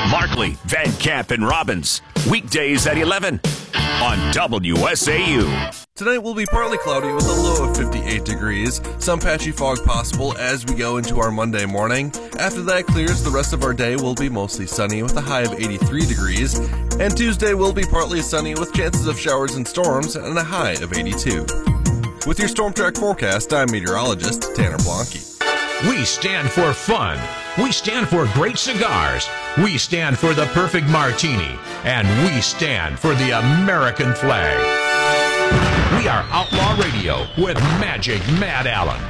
Markley, Van Camp, and Robbins. Weekdays at 11 on WSAU. Tonight will be partly cloudy with a low of 58 degrees. Some patchy fog possible as we go into our Monday morning. After that clears, the rest of our day will be mostly sunny with a high of 83 degrees. And Tuesday will be partly sunny with chances of showers and storms and a high of 82. With your Storm Track forecast, I'm meteorologist Tanner Blanke. We stand for fun. We stand for great cigars. We stand for the perfect martini. And we stand for the American flag. We are Outlaw Radio with Magic Matt Allen.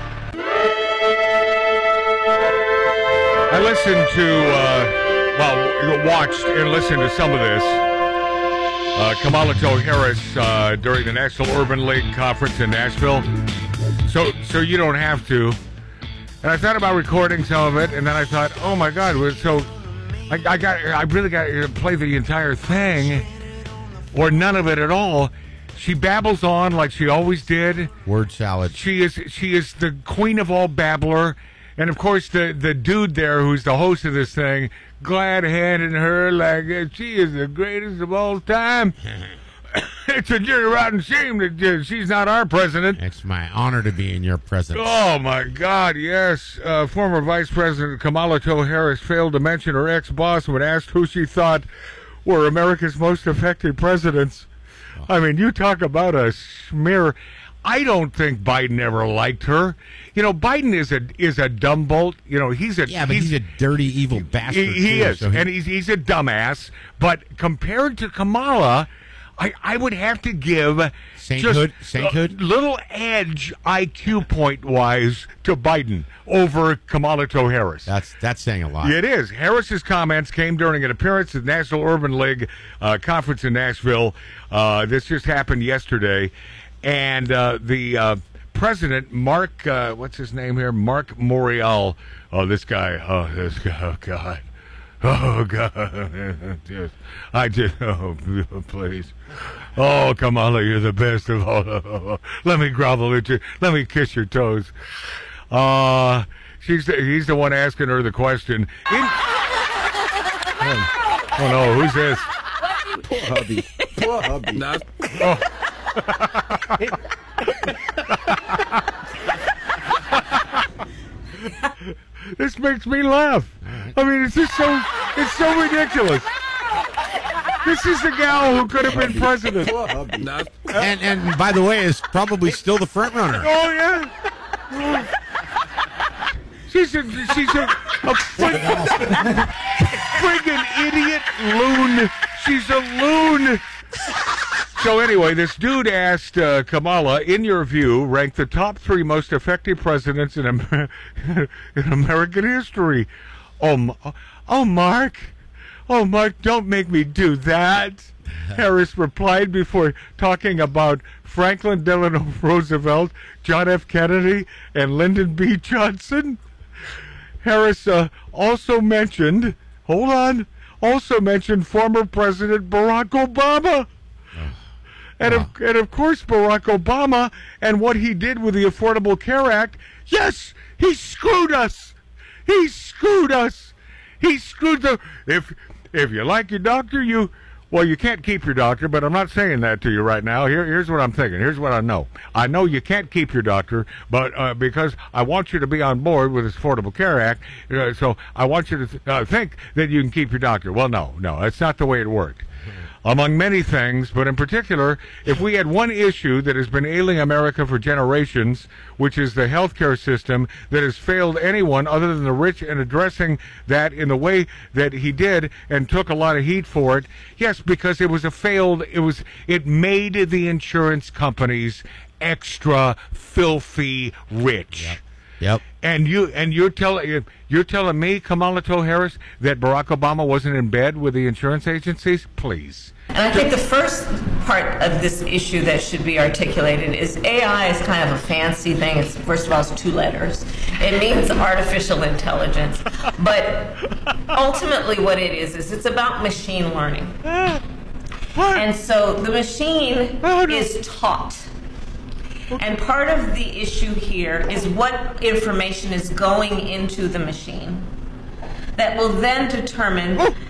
I listened to, watched and listened to some of this. Kamala Harris during the National Urban League Conference in Nashville. So you don't have to. And I thought about recording some of it, and then I thought, oh my God, so I really got to play the entire thing, or none of it at all. She babbles on like she always did. Word salad. She is the queen of all babbler. And, of course, the dude there who's the host of this thing, glad-handing her like she is the greatest of all time. It's a dirty, rotten shame that she's not our president. It's my honor to be in your presence. Oh, my God, yes. Former Vice President Kamala Harris failed to mention her ex-boss when asked who she thought were America's most effective presidents. I mean, you talk about a smear. I don't think Biden ever liked her. You know, Biden is a dumbbolt. You know, he's a dirty, evil bastard. He is, and he's a dumbass. But compared to Kamala, I would have to give sainthood, a little edge IQ point wise to Biden over Kamala Harris. That's saying a lot. It is. Harris's comments came during an appearance at the National Urban League Conference in Nashville. This just happened yesterday. And the president, Mark, what's his name here? Mark Morial. Oh, this guy. Oh, God. Oh, God. I just, oh, please. Oh, Kamala, you're the best of all. Let me grovel at you. Let me kiss your toes. He's the one asking her the question. Oh, no, who's this? Poor hubby. Not. Oh. This makes me laugh. I mean, it's so ridiculous. This is the gal who could have been president. Not. And by the way, is probably still the front runner. Oh yeah. She's a friggin' idiot loon. She's a loon. So anyway, this dude asked Kamala, in your view, rank the top 3 most effective presidents in American history. Oh, Mark, don't make me do that. Harris replied before talking about Franklin Delano Roosevelt, John F. Kennedy, and Lyndon B. Johnson. Harris also mentioned former President Barack Obama. And of course, Barack Obama and what he did with the Affordable Care Act, yes, he screwed us. He screwed the... If you like your doctor, you can't keep your doctor, but I'm not saying that to you right now. Here's what I'm thinking. Here's what I know. I know you can't keep your doctor, but because I want you to be on board with this Affordable Care Act, so I want you to think that you can keep your doctor. Well, no, that's not the way it worked. Among many things, but in particular, if we had one issue that has been ailing America for generations, which is the healthcare system that has failed anyone other than the rich, and addressing that in the way that he did and took a lot of heat for it, yes, because it made the insurance companies extra filthy rich. Yep. And you're telling me, Kamala Harris, that Barack Obama wasn't in bed with the insurance agencies? Please. And I think the first part of this issue that should be articulated is AI is kind of a fancy thing. First of all, it's 2 letters. It means artificial intelligence. But ultimately what it is it's about machine learning. What? And so the machine is taught. And part of the issue here is what information is going into the machine that will then determine